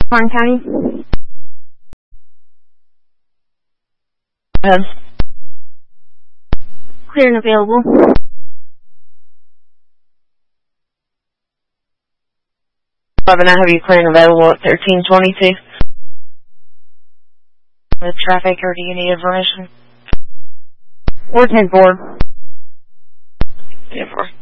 Martin County. Clear and available. I have you clear and available at 1322. With traffic, or do you need information? Or 10-4. 10-4.